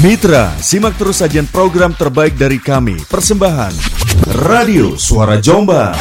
Mitra, simak terus sajian program terbaik dari kami. Persembahan Radio Suara Jombang.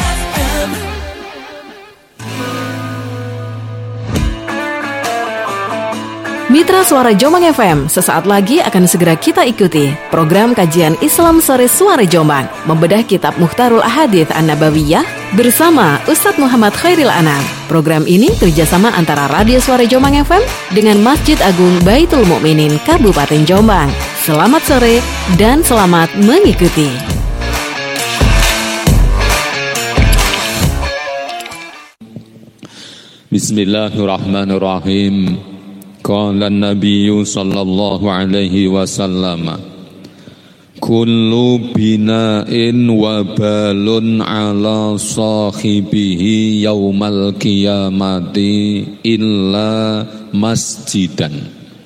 Mitra Suara Jombang FM, sesaat lagi akan segera kita ikuti program kajian Islam Sore Suara Jombang, membedah kitab Mukhtarul Ahadits An-Nabawiyah bersama Ustadz Muhammad Khairil Anam. Program ini kerjasama antara Radio Suara Jombang FM dengan Masjid Agung Baitul Mukminin Kabupaten Jombang. Selamat sore dan selamat mengikuti. Bismillahirrahmanirrahim. Qala an-nabiyyu sallallahu alaihi wasallam, kullu bina'in wa balun ala sahibihi yaumal qiyamati illa masjidan.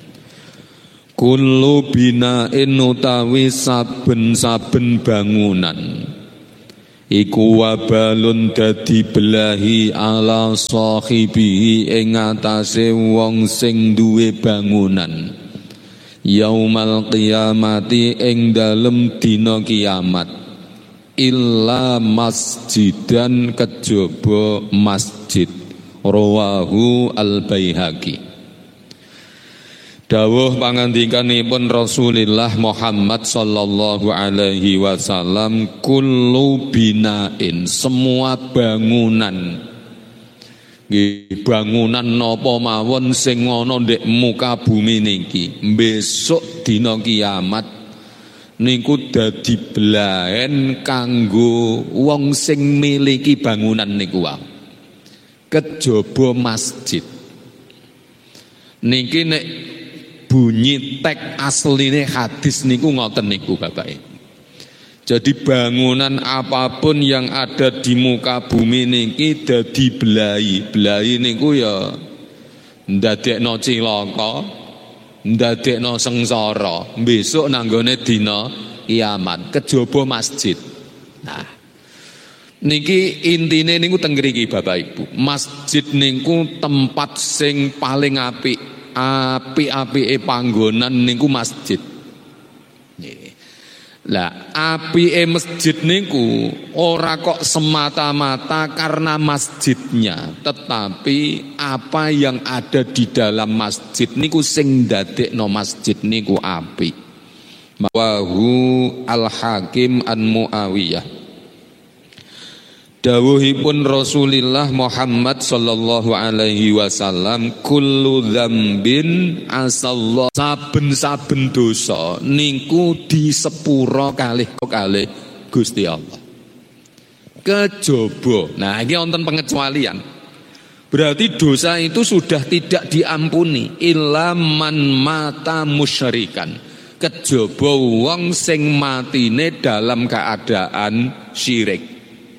Kullu bina'in utawi saben-saben bangunan iku wabalun dadi belahi ala sahibihi ing atase wong sing duwe bangunan yaumal qiyamati ing dalem dina kiamat illa masjidan kejaba masjid. Rawahu al-Baihaqi. Dawuh pangandikanipun Rasulullah Muhammad sallallahu alaihi wasallam, kullu bina'in, semua bangunan, bangunan napa mawon sing ana ndek muka bumi niki besok dina kiamat niku dadi belahen kanggo wong sing miliki bangunan niku wae kejaba masjid. Niki nek bunyi teks asline hadis niku ngoten niku Bapak Ibu. Jadi bangunan apapun yang ada di muka bumi niki dadi belahi. Belahi niku ya ndadekno cilaka, ndadekno sengsara, besok nanggone dina kiamat kejaba masjid. Nah, niki intine niku teng mriki Bapak Ibu. Masjid niku tempat sing paling apik. Api-apike panggonan niku masjid. Lah, apike masjid niku ora kok semata-mata karena masjidnya, tetapi apa yang ada di dalam masjid niku sing ndadekno masjid niku apik. Wahu al-Hakim an Muawiyah. Dawuhipun Rasulullah Muhammad sallallahu alaihi wasallam, kullu dzambin asallahu, saben-saben dosa niku disepuro kalih Gusti Allah. Kejaba. Nah, iki wonten pengecualian. Berarti dosa itu sudah tidak diampuni illa man mata musyrikan. Kejaba wong sing matine dalam keadaan syirik.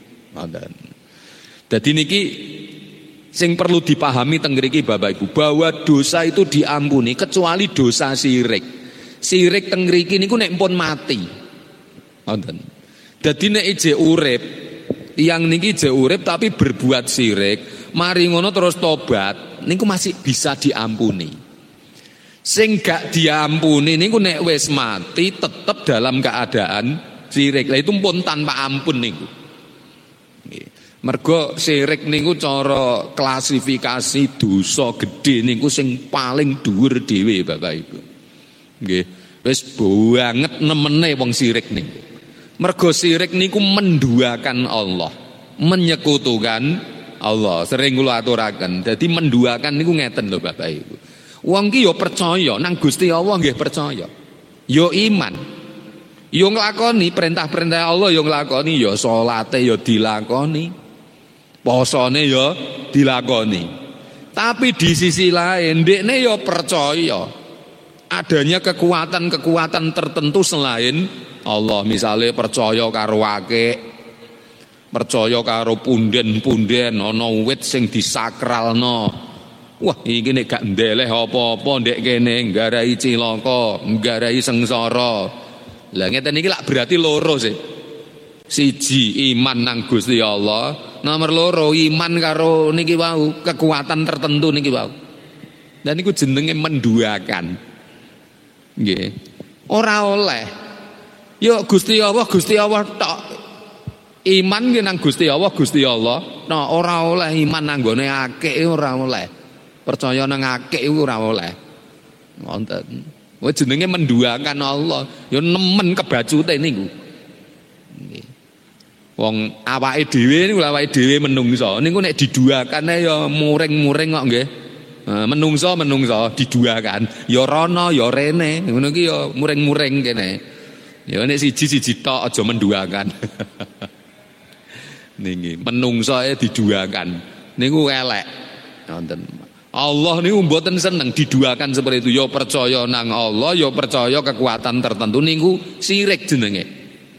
Jadi niki sing perlu dipahami teng mriki Bapak Ibu, bahwa dosa itu diampuni kecuali dosa syirik. Syirik teng mriki niku nek pun mati. Ngoten. Dadi nek ije urip, yang niki ije urip tapi berbuat syirik, mari ngono terus tobat, niku masih bisa diampuni. Sing gak diampuni niku nek wis mati tetap dalam keadaan syirik. Lah itu pun tanpa ampun niku. Mergo syirik niku cara klasifikasi dosa gedhe niku sing paling dhuwur dhewe Bapak Ibu. Nggih, wis banget nemene wong syirik niku. Mergo syirik niku menduakan Allah, menyekutukan Allah. Sering kula aturaken. Dadi menduakan niku ngeten lho Bapak Ibu. Wong ki yo percaya nang Gusti Allah nggih percaya. Yo iman. Yo nglakoni perintah-perintah Allah, yo nglakoni, yo salate yo dilakoni. Posone ya dilakoni. Tapi di sisi lain ndekne ya percaya adanya kekuatan-kekuatan tertentu selain Allah. Misalnya percaya karo akik, percaya karo punden-punden, ana wit sing disakralno. Wah, iki nek gak ndeleh apa-apa ndek kene nggarai cilaka, nggarai sengsara. Lah ngeten iki lak berarti loro sih. Siji iman nang Gusti Allah, nomor loro iman karo niki wau, kekuatan tertentu niki wau. Dan niku jenenge menduakan. Nggih. Ora oleh. Yo Gusti Allah tok. Iman ki nang Gusti Allah. Nah, ora oleh iman nang gone akeh ora oleh. Percaya nang akeh iku ora oleh. Ngoten. Wah jenenge menduakan Allah. Yo nemen kebacute niku. Nggih. Wong awake dhewe menungso. Niku nek diduakane ya muring-muring kok nggih. Menungso diduakan. Ya rono ya rene. Ngono ki ya muring-muring kene. Ya nek siji-siji tok aja menduakan. Niki menungso diduakan. Niku elek. Wonten. Allah niku mboten seneng diduakan seperti itu. Ya percaya nang Allah, ya percaya kekuatan tertentu niku syirik jenenge.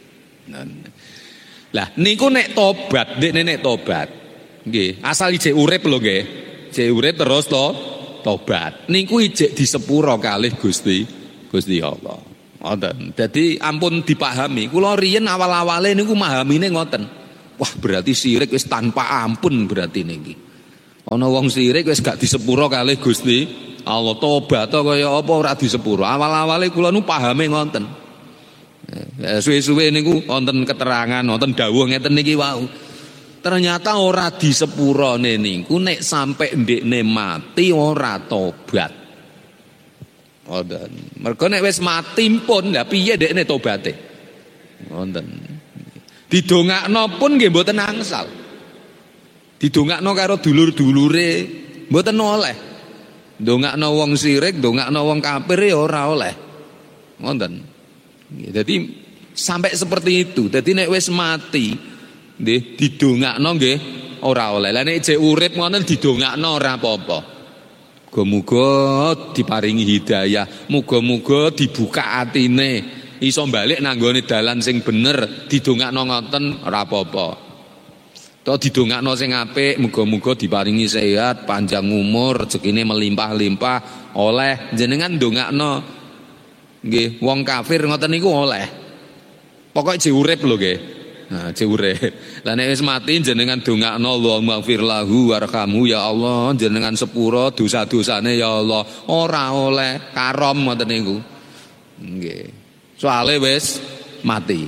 Lah niku nek tobat, nek tobat. Nggih, asal ijek urip lho nggih. Ijek urip terus tobat. Niku ijek disepuro kalih Gusti Allah. Ngoten. Dadi ampun dipahami. Kula riyen awal-awale niku mahamine ngoten. Wah, berarti syirik wis tanpa ampun berarti niki. Ana wong syirik wis gak disepuro kalih Gusti Allah. Tobat kaya apa ora disepuro. Awal-awale kula nu pahame ngoten. Suwe-suwe niku wonten keterangan, wonten dawuh ngeten niki wau. Ternyata ora disepurone niku nek sampai ndekne mati ora tobat. Wonten. Mergo nek wis mati pun lha piye ndekne tobaté? Wonten. Didongakno pun nggih mboten angsal. Didongakno karo dulur-dulure mboten oleh. Ndongakno wong sirik, ndongakno wong kafir ya ora oleh. Wonten. Jadi sampai seperti itu. Jadi nek wis mati nggih didongakno nggih ora oleh. Lah nek jek urip ngoten didongakno ora apa-apa. Muga-muga diparingi hidayah, muga-muga dibuka atine, iso balik nang nggone dalan sing bener, didongakno ngoten ora apa-apa. To didongakno sing apik, muga-muga diparingi sehat, panjang umur, rezekine melimpah-limpah, oleh jenengan ndongakno nggih wong kafir ngoten niku oleh. Pokoke jek urip lho nggih. Nah, jek urip. Lah nek wis mati jenengan dongakno Allahumma ighfir lahu warhamhu ya Allah, jenengan sepuro dosa-dosane ya Allah. Ora oleh karom ngoten niku. Nggih. Soale wis mati.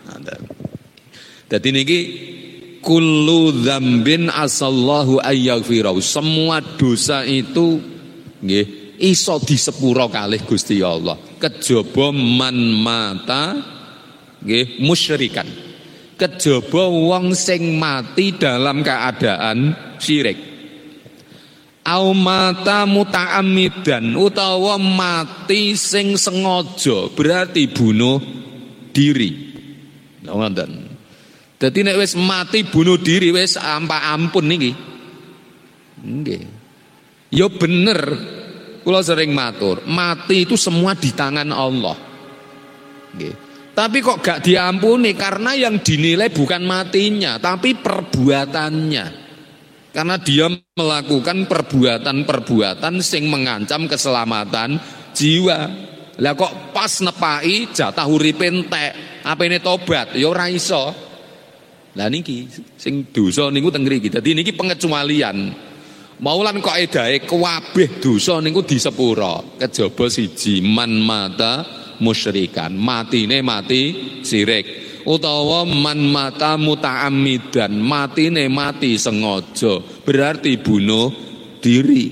Dadi niki kullu dzambin asallahu ayyaghfirahu. Semua dosa itu nggih iso disepuro kalih Gusti Allah. Kejaba man mata nggih musyrikan. Kejaba wong sing mati dalam keadaan syirik. Au mata muta'ammidan utawa mati sing sengaja, berarti bunuh diri. Ngoten. Dadi nek wis mati bunuh diri wis ampun niki. Nggih. Ya bener. Kula sering matur, mati itu semua di tangan Allah. Nggih. Tapi kok gak diampuni karena yang dinilai bukan matinya, tapi perbuatannya. Karena dia melakukan perbuatan-perbuatan sing mengancam keselamatan jiwa. Lah kok pas nepai jatah uripe entek, apene tobat ya ora iso. Lah niki sing dosa niku teng mriki. Dadi niki pengecualian. Maulan kok edahe kabeh dosa niku disepuro. Kejaba siji man mata musyrikan, matine mati sirik, utawa man mata muta'ammidan, matine mati sengaja, berarti bunuh diri.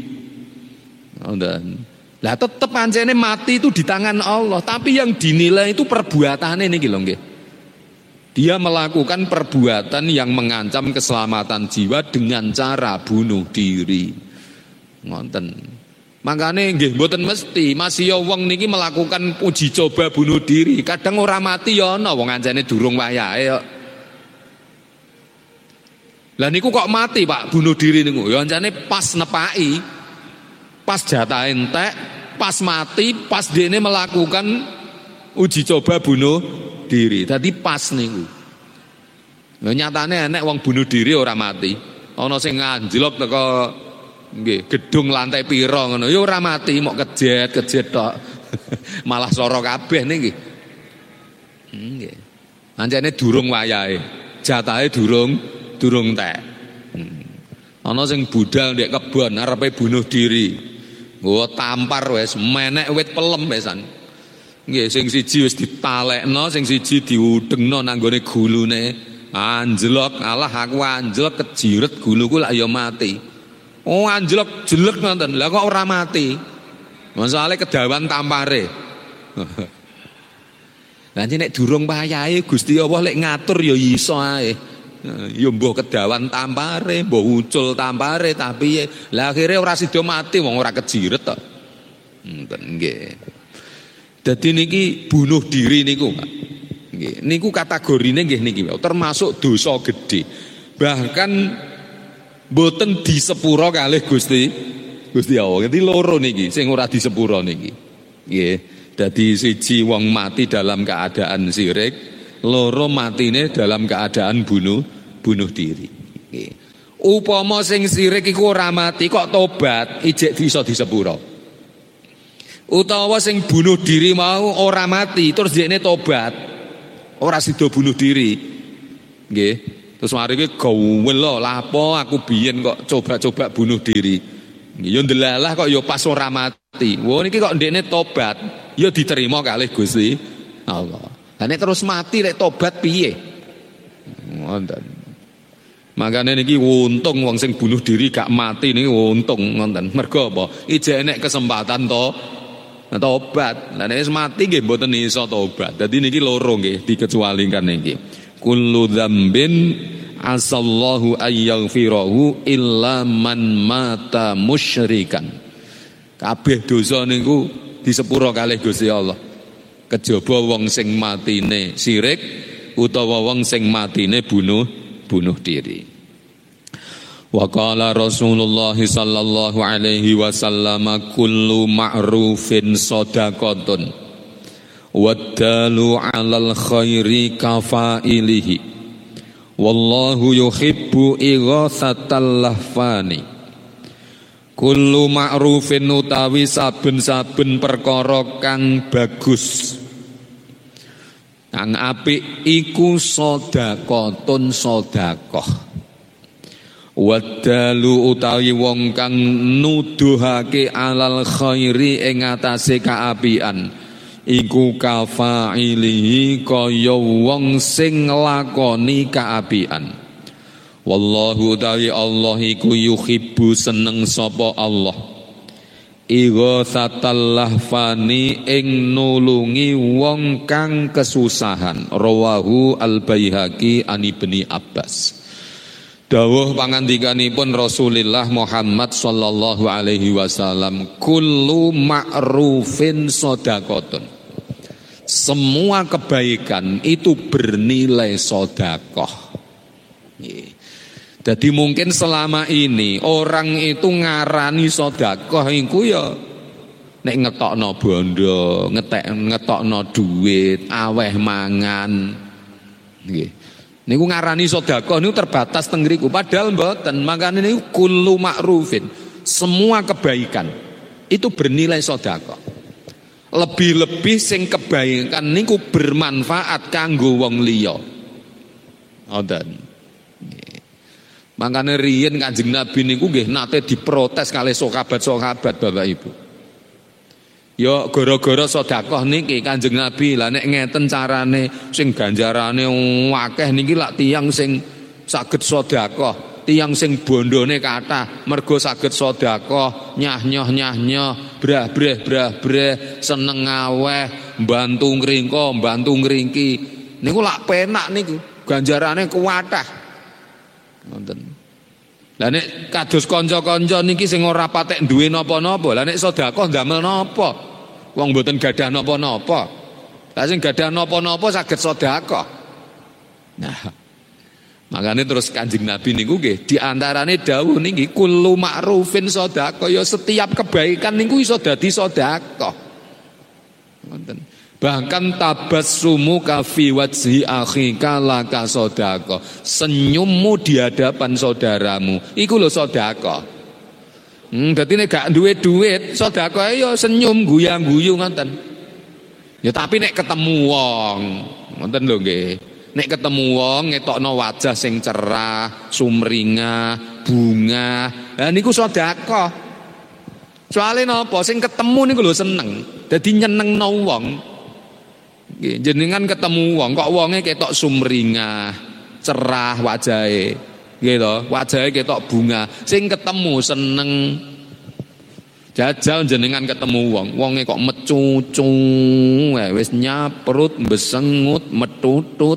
Lah tetep pancene mati itu di tangan Allah, tapi yang dinilai itu perbuatane niki lho nggih. Dia melakukan perbuatan yang mengancam keselamatan jiwa dengan cara bunuh diri. Ngoten. Makanya nggih mboten mesti masih ya wong niki melakukan uji coba bunuh diri. Kadang ora mati ya ana wong ancene durung wayahe ya. Lah niku kok mati Pak bunuh diri niku. Ya ancene pas nepaki. Pas jatah entek, pas mati, pas dene melakukan uji coba bunuh diri. Tadi pas niku. Ya nyatane enek wong bunuh diri ora mati. Ana sing nganjlok teko nggih, gedung lantai pira ngono ya ora mati, mok kejet tok. Malah soro kabeh niki. Nggih. Ancene durung wayahe. Jatahe durung tek. Ana sing budal ndek kebon arepe bunuh diri. Nggo tampar wis menek wit pelem pisan. Nggih, sing siji wis ditalekno, sing siji diudengno nang gone gulune. Anjlok, alah aku anjlok kejiret guluku lak ya mati. Oh anjlok jelek ngoten. Lah kok ora mati? Masalahe kedawan tampare. Nanti nek durung payahe Gusti Allah lek ngatur ya iso ae. Ya mbuh kedawan tampare, mbuh ucul tampare tapi lah akhire ora sida mati wong ora kejiret tok. Ngoten nggih. Dadi niki bunuh diri niku, Pak. Nggih, niku kategorine nggih niki termasuk dosa gede. Bahkan boten disepuro kalih Gusti Allah. Dadi loro niki sing ora disepuro niki. Nggih. Dadi siji wong mati dalam keadaan syirik, loro matine dalam keadaan bunuh diri. Nggih. Upama sing syirik iku ora mati kok tobat, ijek bisa disepuro. Utawa sing bunuh diri mau ora mati terus dhekne tobat. Ora sida bunuh diri. Nggih. Terus mari iki gawel lapo aku biyen kok coba-coba bunuh diri. Ya ndelalah kok ya pas ora mati. Wah niki kok ndekne tobat, ya diterima kalih Gusti Allah. Lah nek terus mati lek tobat piye? Ngoten. Makane niki untung wong sing bunuh diri gak mati niki untung ngoten. Mergo apa? Ijek enek kesempatan tobat. Lah nek mati nggih mboten iso tobat. Dadi niki loro nggih dikecualikan niki. Kullu dzambin asallahu ayyaghfirahu illa man mata musyrikan. Kabeh dosa niku disepuro kalih Gusti Allah. Kejaba wong sing matine syirik utawa wong sing matine bunuh diri. Wa qala Rasulullah sallallahu alaihi wasallam kullu ma'rufin shadaqatun waddalu 'alal khairi kafailihi wallahu yuhibbu ighatsatal lahfani. Kullu ma'rufin utawi saben-saben perkara kang bagus kang apik iku shadaqatun shadaqah. Wadalu utawi wong kang nuduhake alal khairi ing atase kaapian iku kafailihi kaya wong sing nglakoni kaapian. Wallahu utawi Allah iku yuhibbu seneng sapa Allah ighatsatal lahfani ing nulungi wong kang kesusahan. Rawahu al-Baihaqi an Ibni Abbas. Dawuh pangandikanipun Rasulullah Muhammad sallallahu alaihi wasallam, kullu ma'rufin shadaqatun. Semua kebaikan itu bernilai sedekah. Jadi mungkin selama ini orang itu ngarani sedekah iku ya nek ngetokno bondo, ngetokno duit, aweh mangan. Nggih. Niku ngarani sedekah niku terbatas teng ngriku padahal mboten. Makane niku kullu ma'rufin. Semua kebaikan itu bernilai sedekah. Lebih-lebih sing kebaikan niku bermanfaat kanggo wong liya. Ngoten. Makane riyen Kanjeng Nabi niku nggih nate diprotes kalih sahabat-sahabat Bapak Ibu. Ya gara-gara sedekah niki Kanjeng Nabi lah nek ngeten carane sing ganjarane akeh niki lak tiyang sing saged sedekah, tiyang sing bondone kathah mergo saged sedekah, nyah-nyoh, brah-breh, seneng aweh, mbantu ngringko, mbantu ngringki. Niku lak penak niku, ganjarane kuwathah. Ngoten. Lah nek kados kanca-kanca niki sing ora patek duwe napa-napa, lah nek sedekah ndamel napa? Wong mboten gadah napa-napa. Lah sing gadah napa-napa saged sedekah. Nah, makane terus Kanjeng Nabi niku nggih di antarane dawuh niki kullu ma'rufin sedekah, ya setiap kebaikan niku iso dadi sedekah. Ngoten. Bahkan tabassumu ka fi wajhi akhika laka sedekah. Senyummu di hadapan saudaramu iku lho sedekah. Dadi nek gak duwe duit, sedekah ya senyum guyang-guyu ngoten. Ya tapi nek ketemu wong, ngoten lho nggih. Nek ketemu wong ngetokno wajah sing cerah, sumringah, bunga. Lah niku sedekah. Soale napa? Sing ketemu niku lho seneng. Dadi nyenengno wong. Nggih, jenengan ketemu wong kok wonge ketok sumringah, cerah wajahe. Nggih to, wajahe ketok bunga. Sing ketemu seneng. Jajal jenengan ketemu wonge kok mecucu, wis nyaprut, besengut, metutut.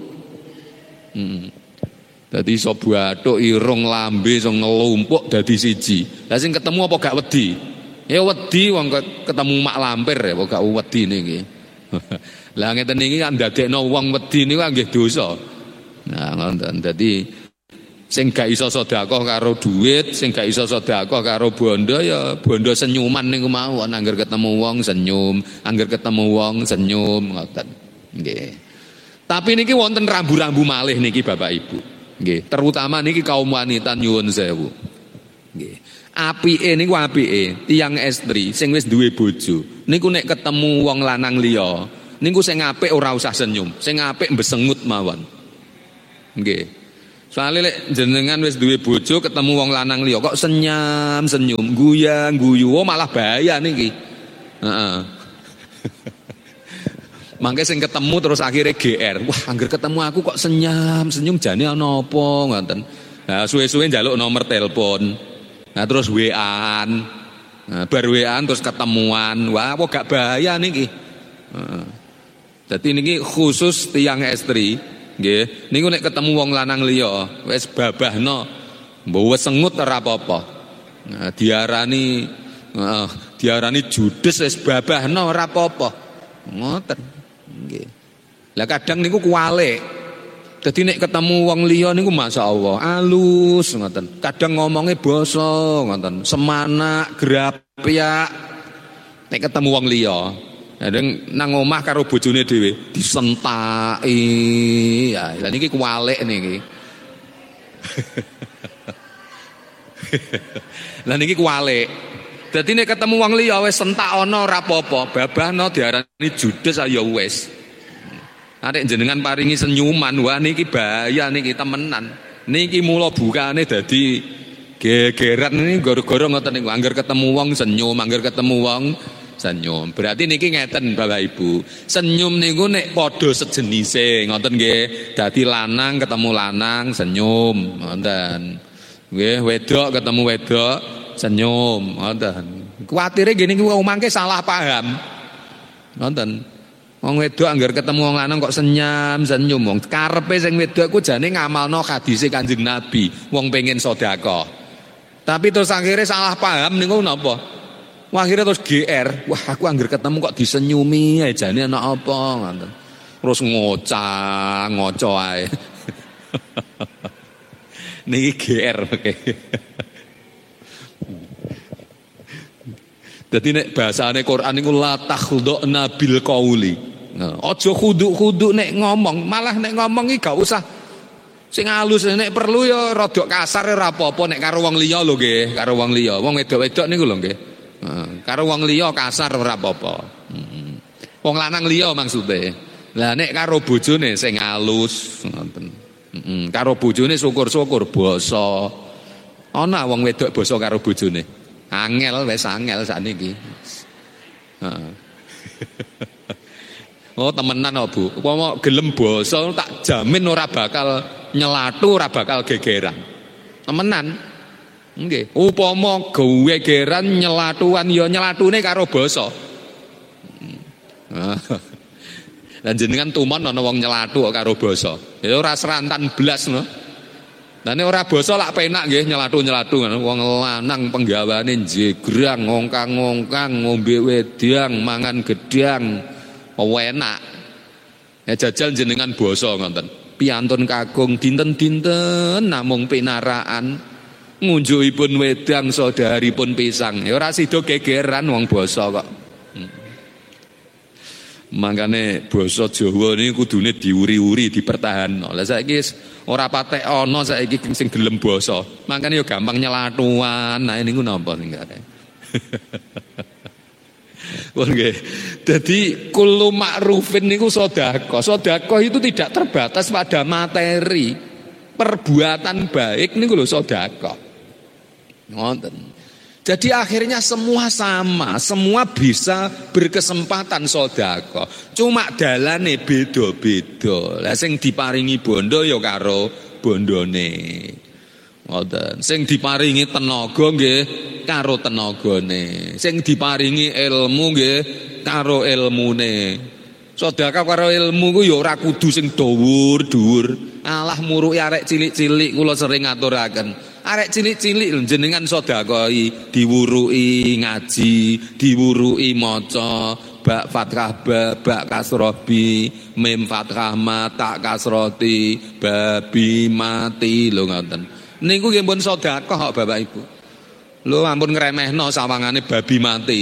Dadi iso bathuk irung lambe iso ngelumpuk dadi siji. Lah sing ketemu apa gak wedi? Ya wedi wong ketemu mak lampir ya, apa gak wedi niki. Lah ngeten niki kan ndadekno wong wedi niku nggih dosa. Nah, ngoten. Dadi sing gak iso sedekah karo duit, sing gak iso sedekah karo bondo ya bondo senyuman niku mawon, angger ketemu wong senyum, angger ketemu wong senyum ngoten. Nggih. Tapi niki wonten rambu-rambu malih niki Bapak Ibu. Nggih, terutama niki kaum wanita nyuwun sewu. Nggih. Apike niku apike tiyang estri sing wis duwe bojo. Niku nek ketemu wong lanang liya, niku sing apik ora usah senyum, sing apik mbesengut mawon. Nggih. Soalnya lek jenengan wis duwe bojo ketemu wong lanang liya kok senyum, guyu, malah bahaya niki. Heeh. Mangke sing ketemu terus akhirnya GR. Wah, angger ketemu aku kok senyum jane ana apa ngoten. Nah, suwe-suwe njaluk nomor telepon. Nah, terus WA-an. Nah, bar WA-an terus ketemuan. Wah, apa gak bahaya niki. Heeh. Dadi niki khusus tiyang estri. Nggih, niku nek ketemu wong lanang liya wis babahno, mbok sengut ora apa-apa. Nah, diarani judes wis babahno ora apa-apa. Ngoten. Nggih. Lah kadang niku kuwalik. Dadi nek ketemu wong liya niku masyaallah alus ngoten. Kadang ngomongnya basa ngoten, semanak, grapyak. Nek ketemu wong liya nang omah karo bojone dhewe disentaki. Ya, lha niki kuwalik niki. Lah niki kuwalik. Dadi nek ketemu wong liya wis sentak ana ora apa-apa, babahno diarani judes ya wis. Nek jenengan paringi senyuman, wah niki bahaya niki temenan. Niki mula bukane dadi gegeran niki gara-gara ngoten niku. Angger ketemu wong senyum, angger ketemu wong senyum. Berarti niki ngeten Bapak Ibu. Senyum niku nek padha sejenise, ngoten nggih. Dadi lanang ketemu lanang senyum, ngoten. Nggih, wedok ketemu wedok senyum, ngoten. Kuwatire nggih niku wong mangke salah paham. Ngoten. Wong wedok anggar ketemu wong lanang kok senyum wong. Karepe sing wedok ku jane ngamalno hadise Kanjeng Nabi, wong pengen sedekah. Tapi terus akhirnya salah paham niku napa? Wah, akhirnya terus GR. Wah, aku anggar ketemu kok disenyumi ae jane ana apa ngoten. Terus ngoco ae. Niki GR oke. Dadi nek bahasane Quran niku la takhdhuna bil qauli. Aja khuduk-khuduk nek ngomong, malah nek ngomong iki gak usah sing halus, nek perlu ya rada kasar ora apa-apa nek karo wong liya lho nggih, karo wong liya. Wong wedok-wedok niku lho nggih. Karo wong liya kasar ora apa-apa. Wong lanang liya maksude. Lah nek karo bojone sing halus ngoten. Karo bojone syukur-syukur basa. Ana wong wedok basa karo bojone. Angel wis angel sakniki. Heeh. Oh temenan oh Bu. Upama gelem basa tak jamin ora bakal nyelatu, ora bakal gegeran. Temenan. Nggih, upama gegeran nyelatuan ya nyelatune karo basa. Lah jenengan tumon ana wong nyelatu karo basa. Ya ora serantan blas no. Lah nek ora basa lak penak nggih nyelatu-nyelatu wong lanang penggawane jegrang, ngongkang-ngongkang, ngombe wedang, mangan gedang. Enak. Ya jajal jenengan basa ngoten. Piantun kakung dinten-dinten namung pinaraan. Ngunjukipun wedang saudaripun pisang. Ya ora sida gegeran wong basa kok. Mangkane basa Jawa niku kudune diuri-uri, dipertahanno. Lah saiki ora patek ana saiki sing gelem basa. Mangkane ya gampang nyelatuan. Nah niku napa ninggale. Nggih. Dadi kullu ma'rufin niku sedekah. Sedekah itu tidak terbatas pada materi. Perbuatan baik niku lho sedekah. Ngoten. Jadi akhirnya semua sama, semua bisa berkesempatan sedekah. Cuma dalane beda-beda. Lah sing diparingi bondo ya karo bondone. Ngoten. Sing diparingi tenaga nggih karo tenagane. Sing diparingi ilmu nggih karo ilmune. Sedekah karo ilmu ku ya ora kudu sing dhuwur-dhuwur. Alah muruki arek cilik-cilik kula sering ngaturaken. Arek cilik-cilik lho jenengan sedekahi, diwuruki ngaji, diwuruki maca ba fathah ba kasrah bi, mim fathah ma ta kasrati babi mati lho ngoten. Niku nggih pun sedekah kok Bapak Ibu. Lho ampun ngremehno sawangane babi mati.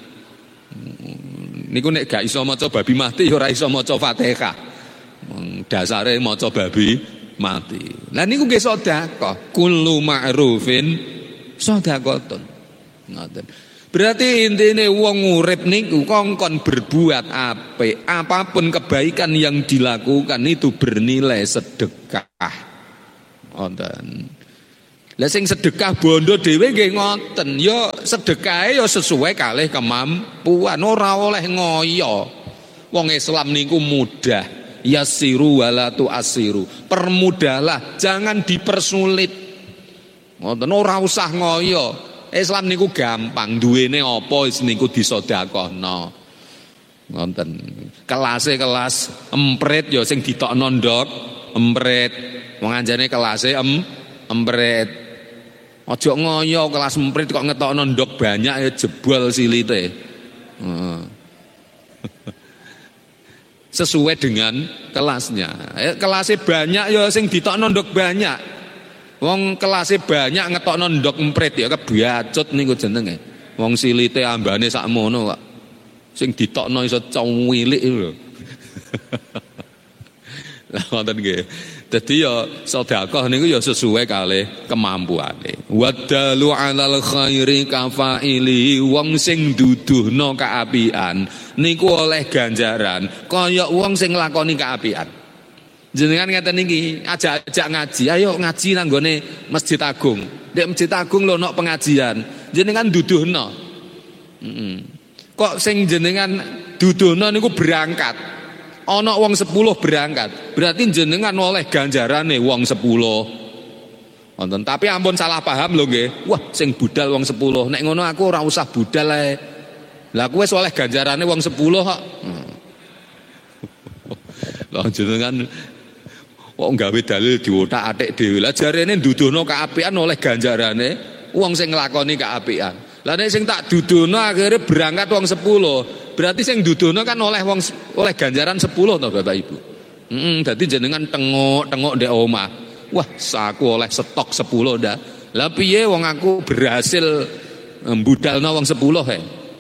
Niku nek gak iso maca babi mati ya ora iso maca Fatihah. Dasare maca babi mati. Lah niku nggih sedekah. Kullu ma'rufin sedekahun. Ngoten. Berarti intine wong urip niku kongkon berbuat apik, apapun kebaikan yang dilakukan itu bernilai sedekah. Ngoten. Lah sing sedekah bondo dhewe nggih ngoten, ya sedekahe ya sesuai kalih kemampuan, ora oleh ngoyo. Wong Islam niku mudah. Yassiru wala tu'assiru. Permudahlah, jangan dipersulit. Ngoten ora usah ngoyo. Islam niku gampang, duwene apa wis niku disedekahno. Ngoten. Kelase kelas emprit ya sing ditokno ndok emprit. Wong anjane kelase emprit. Aja ngoyo kelas emprit kok ngetokno ndok banyak ya jebol silite. Sesuai dengan kelasnya. Kelasnya banyak ya sing ditokno ndok banyak. Wong kelasnya banyak ngetokno ndok emprit ya kebacut niku jenenge. Wong silite ambane sakmono kok. Sing ditokno iso cuwilik lho. Lah ngoten nggih. Dadi ya sedekah niku ya sesuai kalih kemampuane. Wadalu 'alal khairi kafaili, wong sing duduhno kaapian niku oleh ganjaran kaya wong sing nglakoni kaapian. Jenengan ngeten niki, ajak-ajak ngaji, ayo ngaji nang gone Masjid Agung. Nek Masjid Agung lho ana pengajian, jenengan duduhno. Kok sing jenengan duduhno niku berangkat. Ana wong 10 berangkat, berarti jenengan oleh ganjarane wong 10. Wonten, tapi ampun salah paham lho nggih. Wah, sing budal wong 10. Nek ngono aku ora usah budal ae. Lah kowe wis oleh ganjarane wong 10 kok. Lah jenengan kok gawe dalil diotak-atik dhewe. Lah jarene nduduhno kaapian oleh ganjarane wong sing nglakoni kaapian. Lah nek sing tak duduhno akhire berangkat wong 10. Berarti sing dudono kan oleh ganjaran 10 to Bapak Ibu. Dadi jenengan tengok ndek omah. Wah, saku oleh stok 10 dah. Lah piye wong aku berhasil mbudalno wong 10 he.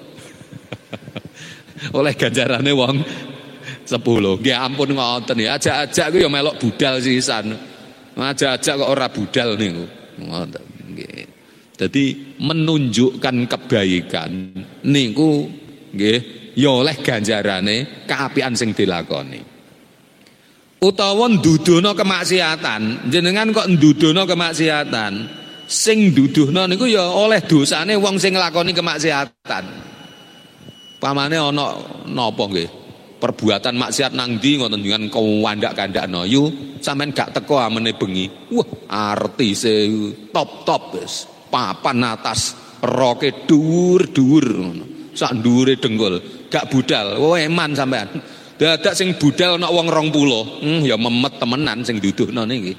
Oleh ganjarane wong 10. Nggih ampun ngoten ya. Ajak-ajak ku ya melok budal sisan. Ajak-ajak kok ora budal niku. Ngoten nggih. Dadi menunjukkan kebaikan niku nggih ya oleh ganjarane kaapian sing dilakoni. Utawa ndudono kemaksiatan, jenengan kok ndudono kemaksiatan, sing nduduhno niku ya oleh dosane wong sing nglakoni kemaksiatan. Pamane ana napa nggih? Perbuatan maksiat nang ndi ngoten jenengan kawandak-kandakno yu sampean gak teko amene bengi. Wah, artise top-top wis. Papan atas roke dhuwur-dhuwur ngono. Sak ndure dengkul, gak budal, eman sampean. Dadak sing budal ana wong 20. Ya memet temenan sing duduhno niki.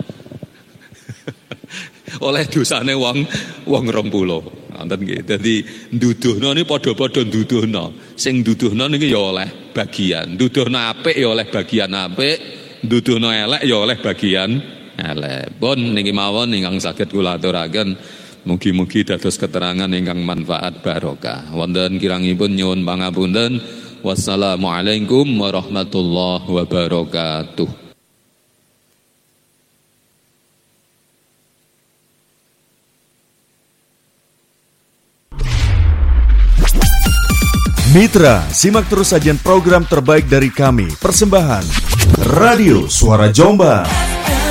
Oleh dosane wong 20. Ngoten nggih. Dadi nduduhno niki padha-padha nduduhno. Sing nduduhno niki ya oleh bagian. Nduduhno apik ya oleh bagian apik, nduduhno elek ya oleh bagian elek. Pun niki mawon ingkang saged kula aturaken. Mugi-mugi dados keterangan ingkang manfaat barokah. Wonten kirangipun nyuwun pangapunten. Wassalamualaikum warahmatullahi wabarakatuh. Mitra, simak terus sajian program terbaik dari kami. Persembahan Radio Suara Jombang.